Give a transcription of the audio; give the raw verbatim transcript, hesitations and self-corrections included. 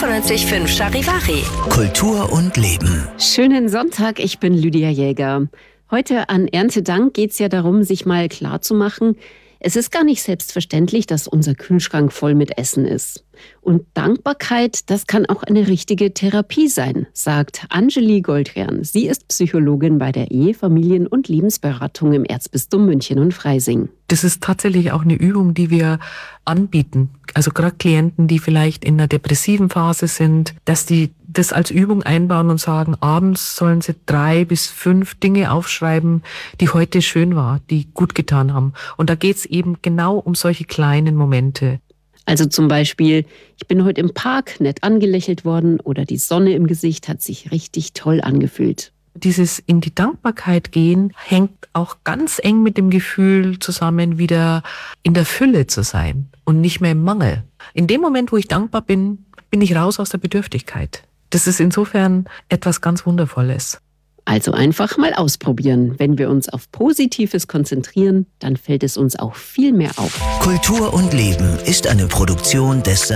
fünfundneunzig Komma fünf Charivari. Kultur und Leben. Schönen Sonntag, ich bin Lydia Jäger. Heute an Erntedank geht es ja darum, sich mal klarzumachen, es ist gar nicht selbstverständlich, dass unser Kühlschrank voll mit Essen ist. Und Dankbarkeit, das kann auch eine richtige Therapie sein, sagt Angelie Goldherrn. Sie ist Psychologin bei der Ehe-, Familien- und Lebensberatung im Erzbistum München und Freising. Das ist tatsächlich auch eine Übung, die wir anbieten. Also gerade Klienten, die vielleicht in einer depressiven Phase sind, dass die das als Übung einbauen und sagen, abends sollen sie drei bis fünf Dinge aufschreiben, die heute schön war, die gut getan haben. Und da geht es eben genau um solche kleinen Momente. Also zum Beispiel, ich bin heute im Park nett angelächelt worden oder die Sonne im Gesicht hat sich richtig toll angefühlt. Dieses in die Dankbarkeit gehen hängt auch ganz eng mit dem Gefühl zusammen, wieder in der Fülle zu sein und nicht mehr im Mangel. In dem Moment, wo ich dankbar bin, bin ich raus aus der Bedürftigkeit. Das ist insofern etwas ganz Wundervolles. Also einfach mal ausprobieren. Wenn wir uns auf Positives konzentrieren, dann fällt es uns auch viel mehr auf. Kultur und Leben ist eine Produktion des